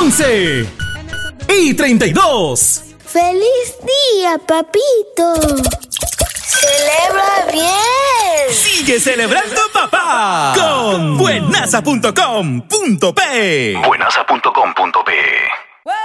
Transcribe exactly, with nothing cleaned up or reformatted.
once y treinta y dos. ¡Feliz día, papito! ¡Celebra bien! ¡Sigue celebrando, papá! Con buenaza punto com punto pe. buenaza punto com punto pe